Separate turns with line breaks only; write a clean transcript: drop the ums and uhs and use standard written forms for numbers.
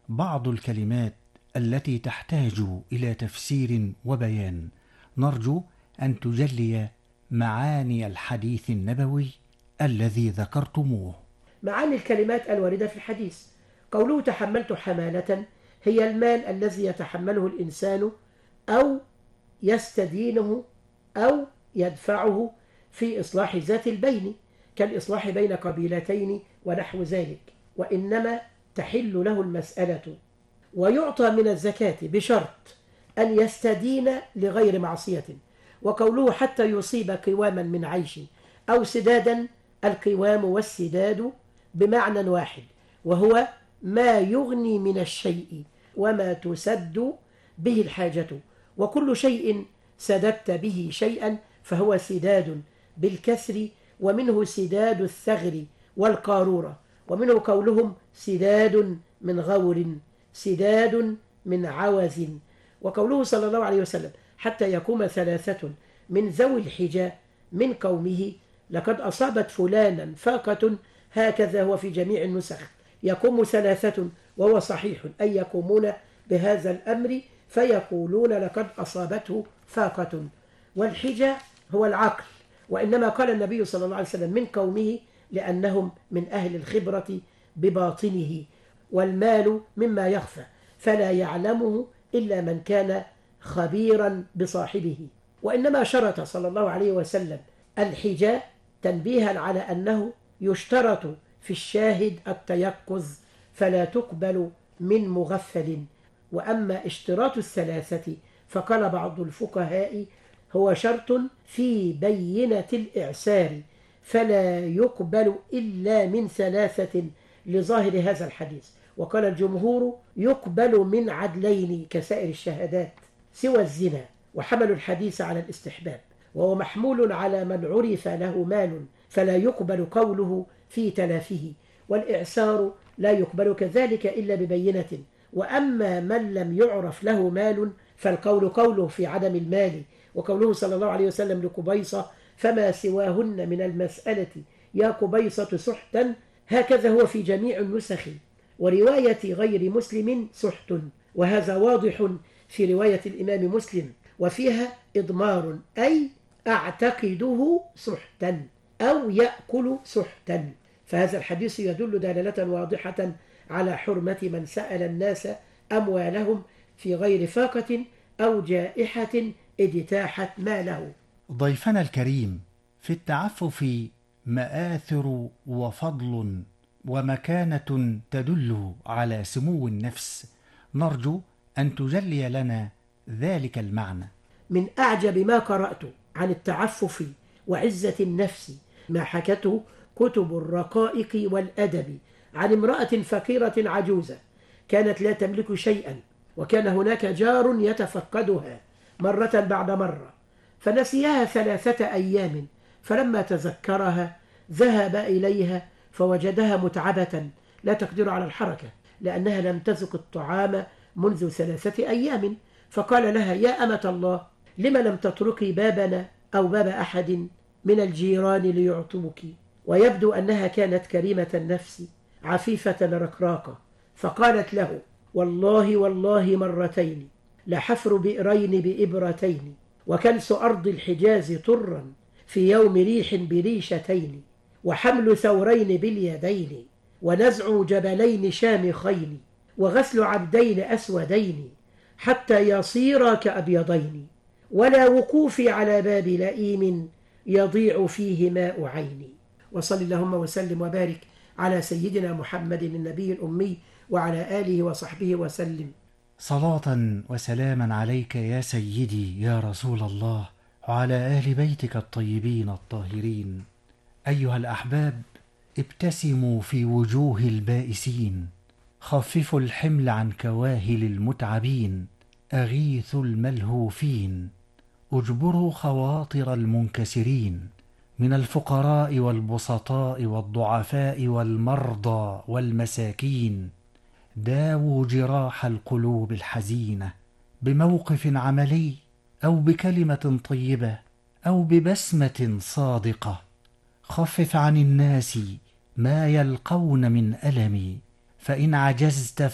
بعض الكلمات التي تحتاج إلى تفسير وبيان، نرجو أن تجلي معاني الحديث النبوي الذي ذكرتموه.
معاني الكلمات الواردة في الحديث: قوله تحملت حمالة هي المال الذي يتحمله الإنسان أو يستدينه أو يدفعه في إصلاح ذات البين، كالإصلاح بين قبيلتين ونحو ذلك، وإنما تحل له المسألة. ويعطى من الزكاة بشرط أن يستدين لغير معصية. وقوله حتى يصيب قواما من عيش أو سدادا، القوام والسداد بمعنى واحد، وهو ما يغني من الشيء وما تسد به الحاجة، وكل شيء سددت به شيئا فهو سداد بالكسر، ومنه سداد الثغر والقارورة، ومنه قولهم سداد من غور، سداد من عوز. وقوله صلى الله عليه وسلم حتى يقوم ثلاثة من ذوي الحجى من قومه لقد أصابت فلانا فاقة، هكذا هو في جميع النسخ. يقوم ثلاثة وهو صحيح، أي يقومون بهذا الأمر فيقولون لقد أصابته فاقة. والحجى هو العقل، وإنما قال النبي صلى الله عليه وسلم من قومه لأنهم من أهل الخبرة بباطنه، والمال مما يخفى فلا يعلمه إلا من كان خبيرا بصاحبه. وإنما شرط صلى الله عليه وسلم الحجى تنبيها على أنه يشترط في الشاهد التيقظ فلا تقبل من مغفل. وأما اشتراط الثلاثة فقال بعض الفقهاء هو شرط في بينة الإعسار فلا يقبل إلا من ثلاثة لظاهر هذا الحديث. وقال الجمهور يقبل من عدلين كسائر الشهادات سوى الزنا، وحملوا الحديث على الاستحباب، وهو محمول على من عرف له مال فلا يقبل قوله في تلافه، والإعسار لا يقبل كذلك إلا ببينة. وأما من لم يعرف له مال فالقول قوله في عدم المال، وقوله صلى الله عليه وسلم لقبيصة فما سواهن من المسألة يا قبيصة سحتا، هكذا هو في جميع النسخ. ورواية غير مسلم سحت، وهذا واضح في رواية الإمام مسلم، وفيها إضمار أي أعتقده سحتا أو يأكل سحتا. فهذا الحديث يدل دلالة واضحة على حرمة من سأل الناس أموالهم في غير فاقة أو جائحة اجتاحت ماله.
ضيفنا الكريم، في التعفف مآثر وفضل ومكانة تدل على سمو النفس، نرجو أن تجلي لنا ذلك المعنى.
من أعجب ما قرأت عن التعفف وعزة النفس ما حكته كتب الرقائق والأدب عن امرأة فقيرة عجوزة كانت لا تملك شيئا، وكان هناك جار يتفقدها مرة بعد مرة، فنسيها 3 أيام، فلما تذكرها ذهب إليها فوجدها متعبة لا تقدر على الحركة لأنها لم تذق الطعام منذ 3 أيام، فقال لها يا أمة الله لما لم تتركي بابنا أو باب أحد من الجيران ليعطوك؟ ويبدو أنها كانت كريمة النفس عفيفة رقراقة، فقالت له والله والله مرتين لحفر بئرين بإبرتين وكنس أرض الحجاز طرا في يوم ريح بريشتين وحمل ثورين باليدين ونزع جبلين شامخين وغسل عبدين أسودين حتى يصيرا كأبيضين ولا وقوفي على باب لئيم يضيع فيه ماء عيني. وصل اللهم وسلم وبارك على سيدنا محمد النبي الأمي وعلى آله وصحبه وسلم.
صلاة وسلاما عليك يا سيدي يا رسول الله، وعلى آل بيتك الطيبين الطاهرين. أيها الأحباب، ابتسموا في وجوه البائسين، خففوا الحمل عن كواهل المتعبين، أغيثوا الملهوفين، اجبروا خواطر المنكسرين من الفقراء والبسطاء والضعفاء والمرضى والمساكين، داووا جراح القلوب الحزينة بموقف عملي أو بكلمة طيبة أو ببسمة صادقة. خفف عن الناس ما يلقون من ألم، فإن عجزت